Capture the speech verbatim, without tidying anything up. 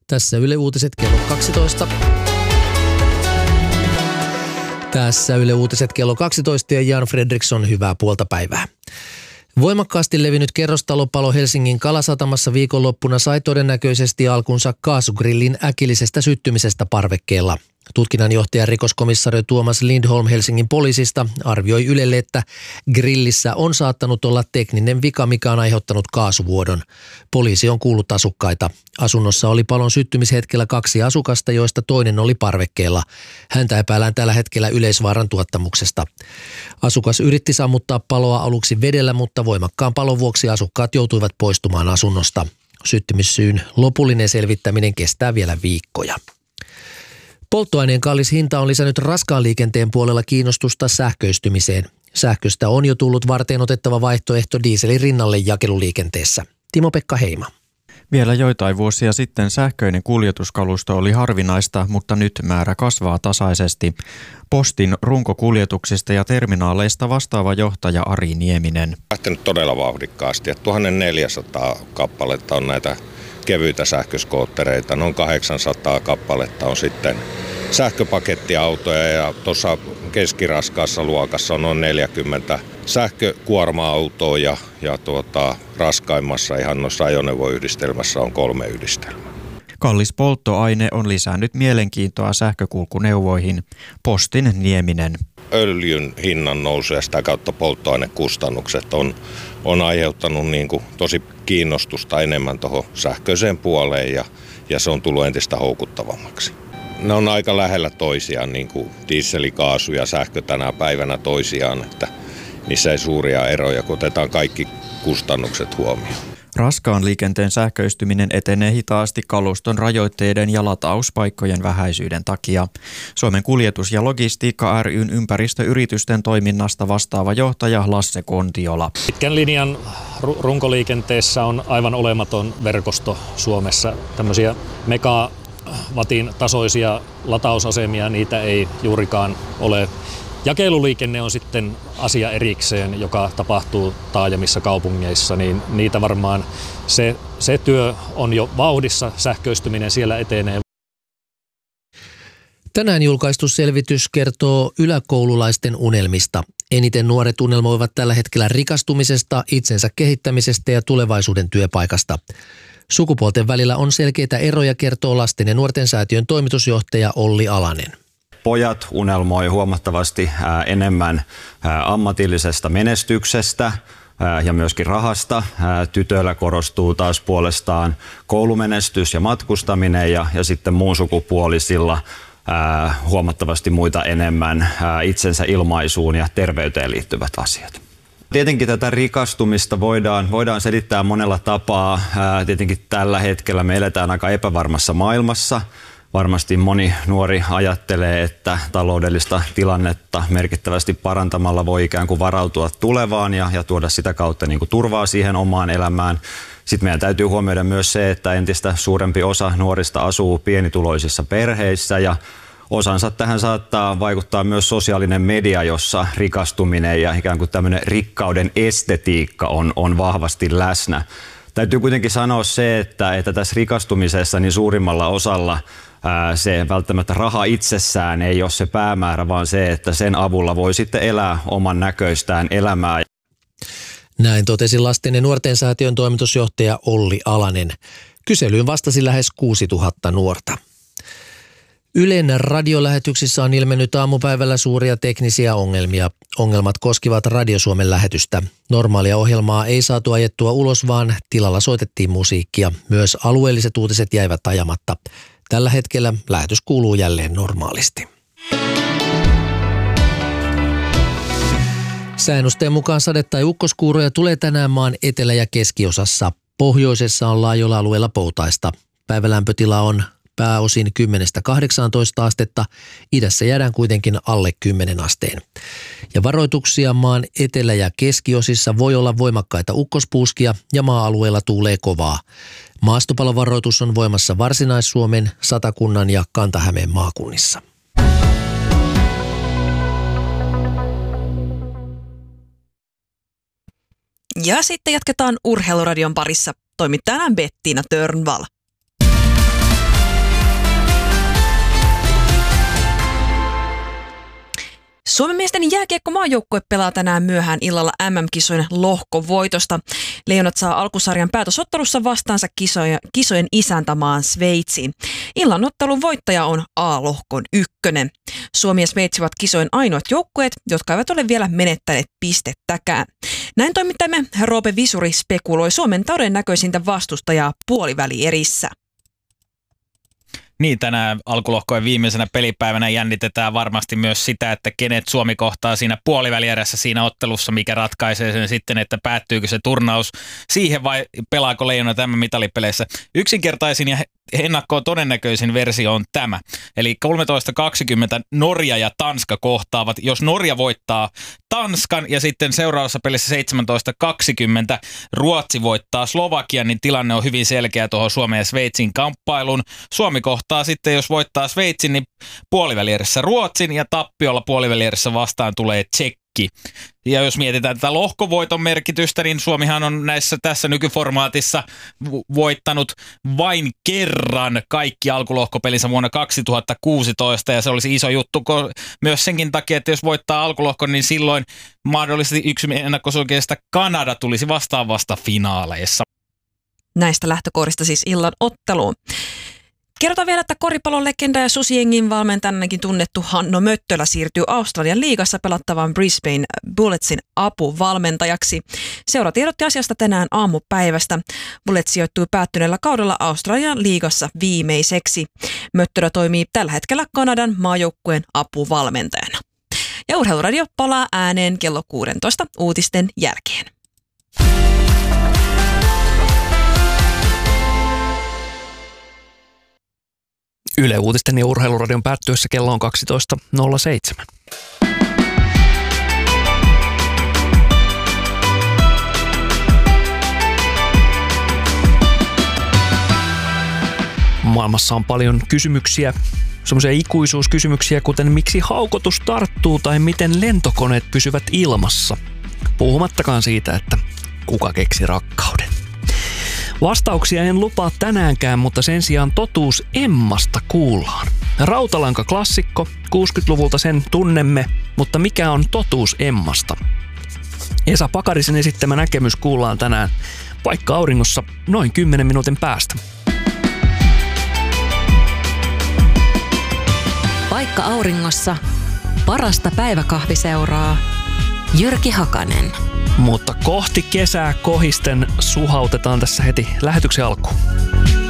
Tässä Yle Uutiset kello kaksitoista. Tässä Yle Uutiset kello kaksitoista ja Jan Fredriksson, hyvää puolta päivää. Voimakkaasti levinnyt kerrostalopalo Helsingin Kalasatamassa viikonloppuna sai todennäköisesti alkunsa kaasugrillin äkillisestä syttymisestä parvekkeella. Tutkinnanjohtaja rikoskomissario Tuomas Lindholm Helsingin poliisista arvioi Ylelle, että grillissä on saattanut olla tekninen vika, mikä on aiheuttanut kaasuvuodon. Poliisi on kuullut asukkaita. Asunnossa oli palon syttymishetkellä kaksi asukasta, joista toinen oli parvekkeella. Häntä epäillään tällä hetkellä yleisvaaran tuottamuksesta. Asukas yritti sammuttaa paloa aluksi vedellä, mutta voimakkaan palon vuoksi asukkaat joutuivat poistumaan asunnosta. Syttymissyyn lopullinen selvittäminen kestää vielä viikkoja. Polttoaineen kallis hinta on lisännyt raskaan liikenteen puolella kiinnostusta sähköistymiseen. Sähköstä on jo tullut varteenotettava vaihtoehto dieselin rinnalle jakeluliikenteessä. Timo-Pekka Heima. Vielä joitain vuosia sitten sähköinen kuljetuskalusto oli harvinaista, mutta nyt määrä kasvaa tasaisesti. Postin runkokuljetuksista ja terminaaleista vastaava johtaja Ari Nieminen. Lähtenyt todella vauhdikkaasti. tuhatneljäsataa kappaletta on näitä kevyitä sähköskoottereita, noin kahdeksansataa kappaletta on sitten sähköpakettiautoja ja tuossa keskiraskaassa luokassa on noin neljäkymmentä sähkökuorma-autoa ja, ja tuota, raskaimmassa ihan noissa ajoneuvoyhdistelmässä on kolme yhdistelmää. Kallis polttoaine on lisännyt mielenkiintoa sähkökulkuneuvoihin. Postin Nieminen. Öljyn hinnan nousu ja sitä kautta polttoainekustannukset on, on aiheuttanut niin kuin tosi kiinnostusta enemmän tuohon sähköiseen puoleen ja, ja se on tullut entistä houkuttavammaksi. Ne on aika lähellä toisiaan, niin kuin diesel, kaasu ja sähkö tänä päivänä toisiaan, että niissä ei suuria eroja, kun otetaan kaikki kustannukset huomioon. Raskaan liikenteen sähköistyminen etenee hitaasti kaluston rajoitteiden ja latauspaikkojen vähäisyyden takia. Suomen kuljetus- ja logistiikka ry:n ympäristöyritysten toiminnasta vastaava johtaja Lasse Kontiola. Pitkän linjan runkoliikenteessä on aivan olematon verkosto Suomessa. Tämmöisiä megavatin tasoisia latausasemia, niitä ei juurikaan ole. Jakeluliikenne on sitten asia erikseen, joka tapahtuu taajamissa kaupungeissa, niin niitä varmaan se, se työ on jo vauhdissa, sähköistyminen siellä etenee. Tänään julkaistu selvitys kertoo yläkoululaisten unelmista. Eniten nuoret unelmoivat tällä hetkellä rikastumisesta, itsensä kehittämisestä ja tulevaisuuden työpaikasta. Sukupuolten välillä on selkeitä eroja, kertoo Lasten ja nuorten säätiön toimitusjohtaja Olli Alanen. Pojat unelmoi huomattavasti enemmän ammatillisesta menestyksestä ja myöskin rahasta. Tytöillä korostuu taas puolestaan koulumenestys ja matkustaminen ja, ja sitten muun sukupuolisilla huomattavasti muita enemmän itsensä ilmaisuun ja terveyteen liittyvät asiat. Tietenkin tätä rikastumista voidaan, voidaan selittää monella tapaa. Tietenkin tällä hetkellä me eletään aika epävarmassa maailmassa. Varmasti moni nuori ajattelee, että taloudellista tilannetta merkittävästi parantamalla voi ikään kuin varautua tulevaan ja, ja tuoda sitä kautta niin kuin turvaa siihen omaan elämään. Sitten meidän täytyy huomioida myös se, että entistä suurempi osa nuorista asuu pienituloisissa perheissä ja osansa tähän saattaa vaikuttaa myös sosiaalinen media, jossa rikastuminen ja ikään kuin tämmöinen rikkauden estetiikka on, on vahvasti läsnä. Täytyy kuitenkin sanoa se, että, että tässä rikastumisessa niin suurimmalla osalla ää, se välttämättä raha itsessään ei ole se päämäärä, vaan se, että sen avulla voi sitten elää oman näköistään elämää. Näin totesi Lasten ja nuorten säätiön toimitusjohtaja Olli Alanen. Kyselyyn vastasi lähes kuusituhatta nuorta. Ylen radiolähetyksissä on ilmennyt aamupäivällä suuria teknisiä ongelmia. Ongelmat koskivat Radio Suomen lähetystä. Normaalia ohjelmaa ei saatu ajettua ulos, vaan tilalla soitettiin musiikkia. Myös alueelliset uutiset jäivät ajamatta. Tällä hetkellä lähetys kuuluu jälleen normaalisti. Säännösten mukaan sade- tai ukkoskuuroja tulee tänään maan etelä- ja keskiosassa. Pohjoisessa on laajoilla alueilla poutaista. Päivälämpötila on pääosin kymmenestä kahdeksaantoista astetta, idässä jäädään kuitenkin alle kymmenen asteen. Ja varoituksia maan etelä- ja keskiosissa voi olla voimakkaita ukkospuuskia ja maa-alueella tuulee kovaa. Maastopalovaroitus on voimassa Varsinais-Suomen, Satakunnan ja Kanta-Hämeen maakunnissa. Ja sitten jatketaan Urheiluradion parissa. Toimittajana Bettina Törnvall. Suomen miesten jääkiekko-maajoukkue pelaa tänään myöhään illalla M M-kisojen lohkovoitosta. Leijonat saa alkusarjan päätösottelussa vastaansa kisoja, kisojen isäntämaan Sveitsiin. Illan ottelun voittaja on A-lohkon ykkönen. Suomi ja Sveitsi ovat kisojen ainoat joukkueet, jotka eivät ole vielä menettäneet pistettäkään. Näin toimittajamme Roope Visuri spekuloi Suomen todennäköisintä vastustajaa puolivälierissä. Niin, tänään alkulohkojen viimeisenä pelipäivänä jännitetään varmasti myös sitä, että kenet Suomi kohtaa siinä puolivälierässä siinä ottelussa, mikä ratkaisee sen sitten, että päättyykö se turnaus siihen vai pelaako Leijonat tämän mitalipeleissä. Yksinkertaisin ja ennakkoon todennäköisin versio on tämä. Eli kolmetoista kaksikymmentä Norja ja Tanska kohtaavat. Jos Norja voittaa Tanskan ja sitten seuraavassa pelissä seitsemäntoista kaksikymmentä Ruotsi voittaa Slovakian, niin tilanne on hyvin selkeä tuohon Suomen ja Sveitsin kamppailuun. Suomi kohtaa sitten, jos voittaa Sveitsin, niin puolivälierissä Ruotsin ja tappiolla puolivälierissä vastaan tulee Tsekki. Ja jos mietitään tätä lohkovoiton merkitystä, niin Suomihan on näissä tässä nykyformaatissa voittanut vain kerran kaikki alkulohkopelinsä vuonna kaksituhattakuusitoista, ja se olisi iso juttu myös senkin takia, että jos voittaa alkulohkon, niin silloin mahdollisesti yksi ennakkosuokeista Kanada tulisi vastaan vasta finaaleissa. Näistä lähtökohdista siis illan otteluun. Kerrotaan vielä, että koripallon legenda ja Susijengin valmentajanakin tunnettu Hanno Möttölä siirtyy Australian liigassa pelattavaan Brisbane Bulletsin apuvalmentajaksi. Seura tiedotti asiasta tänään aamupäivästä. Bullets sijoittui päättyneellä kaudella Australian liigassa viimeiseksi. Möttölä toimii tällä hetkellä Kanadan maajoukkueen apuvalmentajana. Ja Urheiluradio palaa ääneen kello kuusitoista uutisten jälkeen. Yle Uutisten ja Urheiluradion päättyessä kello on kaksitoista nolla seitsemän. Maailmassa on paljon kysymyksiä, semmoisia ikuisuuskysymyksiä, kuten miksi haukotus tarttuu tai miten lentokoneet pysyvät ilmassa. Puhumattakaan siitä, että kuka keksi rakkauden. Vastauksia en lupaa tänäänkään, mutta sen sijaan totuus Emmasta kuullaan. Rautalanka-klassikko, kuusikymmentäluvulta sen tunnemme, mutta mikä on totuus Emmasta? Esa Pakarisen esittämä näkemys kuullaan tänään Paikka auringossa noin kymmenen minuutin päästä. Paikka auringossa. Parasta päiväkahviseuraa. Jyrki Hakanen. Mutta kohti kesää kohisten suhautetaan tässä heti lähetyksen alkuun.